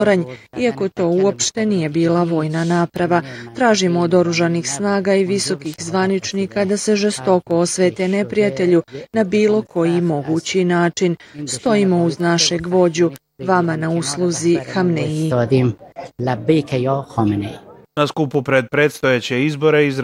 toranj, iako to uopšte nije bila vojna naprava. Tražimo od oružanih snaga i visokih zvaničnika da se žestoko osvete neprijatelju na bilo koji mogući način. Stojimo uz našeg vođu, vama na usluzi Hamneji. Na skupu pred predstojeće izbore